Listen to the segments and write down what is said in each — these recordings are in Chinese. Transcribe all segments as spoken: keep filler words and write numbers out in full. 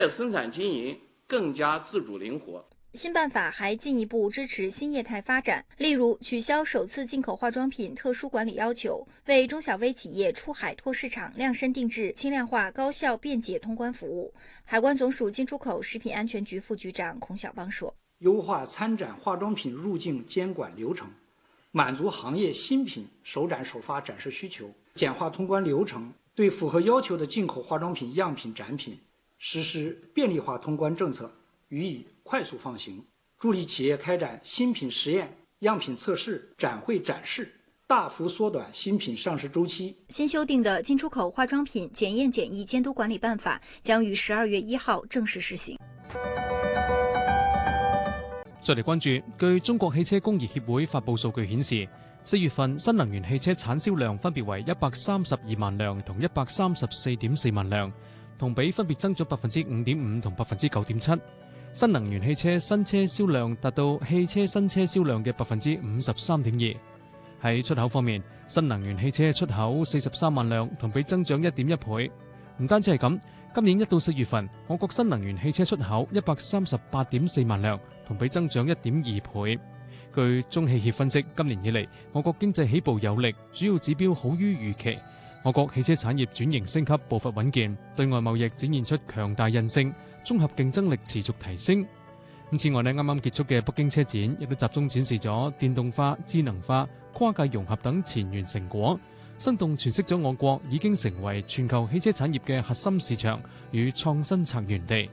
生产经营更加自主灵活。 新办法还进一步支持新业态发展，例如取消首次进口化妆品特殊管理要求，为中小微企业出海拓市场量身定制轻量化、高效、便捷通关服务。海关总署进出口食品安全局副局长孔晓邦说：“ 优化参展化妆品入境监管流程，满足行业新品首展首发展示需求，简化通关流程，对符合要求的进口化妆品样品展品实施便利化通关政策，予以快速放行，助力企业开展新品实验、样品测试、展会展示，大幅缩短新品上市周期。” 新修订的进出口化妝品檢驗檢疫監督管理辦法將於十二月一號正式施行。 再嚟關注，據中國汽車工業協會發布數據顯示，四月份新能源汽車產銷量分別為一百三十二萬輛同一百三十四點四萬輛，同比分別增長百分之五點五同百分之九點七。新能源汽車新車銷量達到汽車新車銷量嘅百分之五十三點二。喺出口方面，新能源汽車出口四十三萬輛，同比增長一點一倍。唔單止係咁，今年一到四月份，我國新能源汽車出口一百三十八點四萬輛，同比增長一點二倍。據中汽協分析，今年以嚟，我國經濟起步有力，主要指標好於預期。我國汽車產業轉型升級步伐穩健，對外貿易展現出強大韌性，綜合競爭力持續提升。此外呢，啱啱結束嘅北京車展亦都集中展示咗電動化、智能化、跨界融合等前沿成果，生動詮釋咗我國已經成為全球汽車產業嘅核心市場與創新策源地。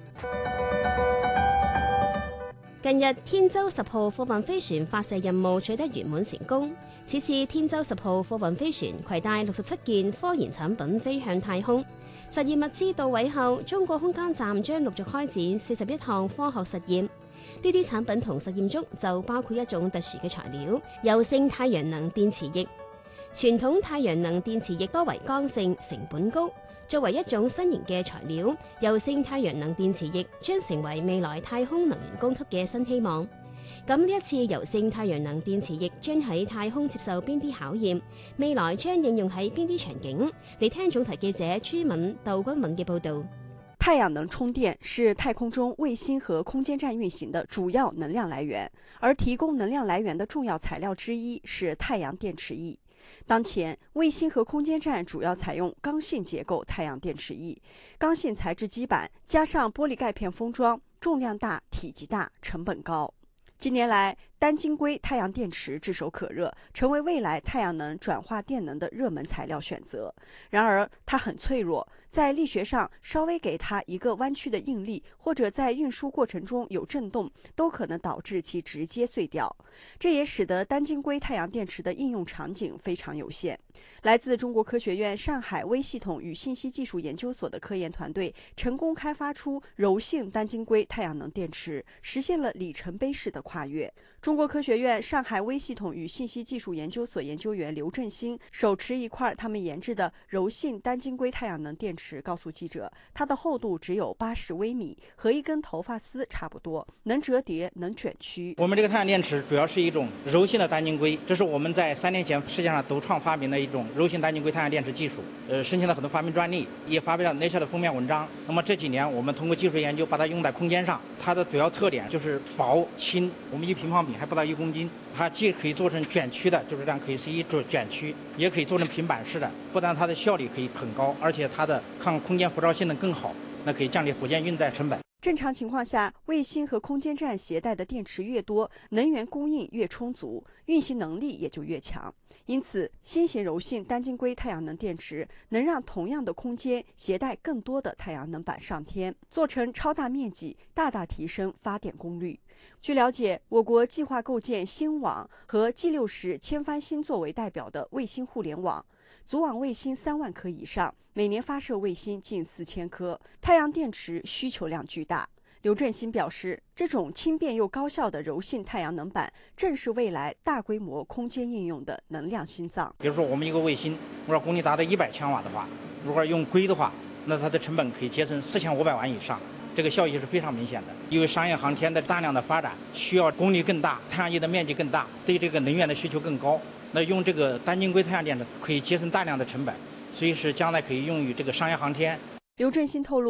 近日，天舟十號貨運飛船發射任務取得圓滿成功。此次天舟十號貨運飛船攜帶六十七件科研產品飛向太空。實驗物資到位後，中國空間站將陸續開展四十一項科學實驗。呢啲產品同實驗中就包括一種特殊嘅材料——柔性太陽能電池液。傳統太陽能電池液多為剛性，成本高。作為一種新型嘅材料，柔性太陽能電池液將成為未來太空能源供給嘅新希望。咁呢一次柔性太陽能電池液將喺太空接受邊啲考驗？未來將應用喺邊啲場景？嚟聽總台記者朱敏、竇君敏嘅報導。 太陽能充電是太空中衛星和空間站運行的主要能量來源，而提供能量來源的重要材料之一是太陽電池液。當前，衛星和空間站主要採用剛性結構太陽電池液，剛性材質基板加上玻璃鈣片封裝，重量大、體積大、成本高。近年來，單晶硅太陽電池炙手可熱，成為未來太陽能轉化電能的熱門材料選擇。然而，它很脆弱，在力學上稍微給它一個彎曲的應力，或者在運輸過程中有震動，都可能導致其直接碎掉。這也使得單晶硅太陽電池的應用場景非常有限。來自中國科學院上海微系統與信息技術研究所的科研團隊成功開發出柔性單晶硅太陽能電池，實現了里程碑式的跨越。中國科學院上海微系統與信息技術研究所研究員劉振興手持一塊他們研製的柔性單晶硅太陽能電池，告訴記者，它的厚度只有八十微米，和一根頭髮絲差不多，能折疊，能捲曲。 我們這個太陽電池主要是一種柔性的單晶硅，這是我們在三年前世界上獨創發明的一種柔性單晶硅太陽電池技術，呃，申請了很多發明專利，也發表了 Nature 的封面文章。那麼這幾年我們通過技術研究，把它用在空間上，它的主要特點就是薄輕，我們一平方米還不到一公斤，它既可以做成捲曲的，就是這樣可以隨意做捲曲，也可以做成平板式的。不但它的效率可以很高，而且它的抗空間輻照性能更好，那可以降低火箭運載成本。 正常情況下，衛星和空間站攜帶的電池越多，能源供應越充足，運行能力也就越強。因此，新型柔性單晶硅太陽能電池能讓同樣的空間攜帶更多的太陽能板上天，做成超大面積，大大提升發電功率。據了解，我國計劃構建星網和 G 六十千帆星作為代表的衛星互聯網，組網衛星三萬顆以上，每年發射衛星近四千顆，太陽電池需求量巨大。劉振興表示，這種輕便又高效的柔性太陽能板，正是未來大規模空間應用的能量心臟。 比如說，我們一個衛星，如果功率達到一百千瓦的話，如果用硅的話，那它的成本可以節省四千五百萬以上，這個效益是非常明顯的。因為商業航天的大量的發展，需要功率更大，太陽液的面積更大，對這個能源的需求更高。那用這個單晶硅太陽電池可以節省大量的成本，所以是將來可以用於這個商業航天。 劉振興透露，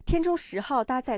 天舟十号搭载